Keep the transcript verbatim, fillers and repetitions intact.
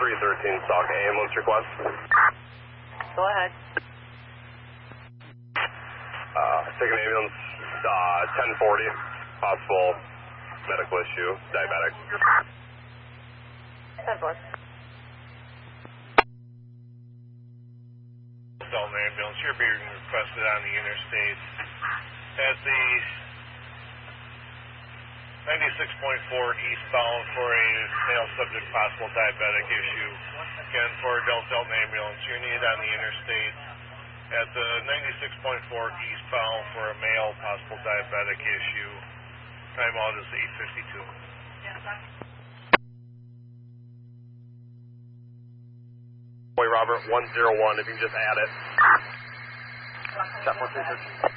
three thirteen Sauk ambulance request. Go ahead. Uh, take an ambulance, uh, ten forty, possible medical issue, diabetic. ten four. Dalton ambulance, you're being requested on the interstate at the ninety-six point four eastbound for a male subject possible diabetic issue. Again, for adult Delta ambulance, you're needed on the interstate at the ninety-six point four eastbound for a male possible diabetic issue. Time out is eight fifty-two. Boy Robert one zero one, if you can just add it. Step one two six.